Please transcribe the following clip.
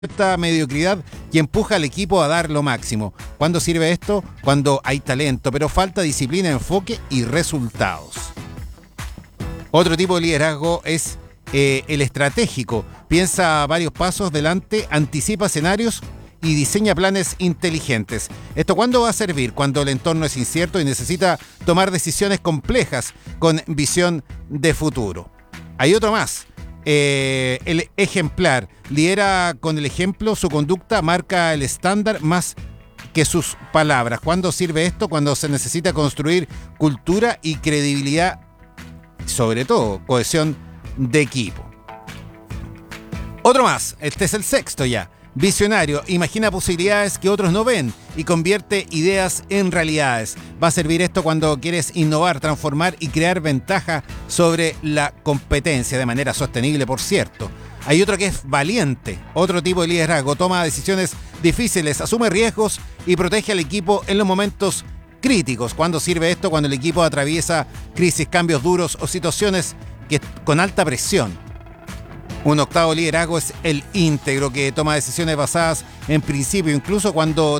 esta mediocridad y empuja al equipo a dar lo máximo. ¿Cuándo sirve esto? Cuando hay talento, pero falta disciplina, enfoque y resultados. Otro tipo de liderazgo es el estratégico. Piensa varios pasos delante, anticipa escenarios y diseña planes inteligentes. ¿Esto cuándo va a servir? Cuando el entorno es incierto y necesita tomar decisiones complejas con visión de futuro. Hay otro más. El ejemplar. Lidera con el ejemplo, su conducta marca el estándar más que sus palabras. ¿Cuándo sirve esto? Cuando se necesita construir cultura y credibilidad, sobre todo cohesión de equipo. Otro más, este es el sexto ya. Visionario, imagina posibilidades que otros no ven y convierte ideas en realidades. Va a servir esto cuando quieres innovar, transformar y crear ventaja sobre la competencia de manera sostenible, por cierto. Hay otro que es valiente, otro tipo de liderazgo, toma decisiones difíciles, asume riesgos y protege al equipo en los momentos críticos. ¿Cuándo sirve esto? Cuando el equipo atraviesa crisis, cambios duros o situaciones con alta presión. Un octavo liderazgo es el íntegro, que toma decisiones basadas en principio, incluso cuando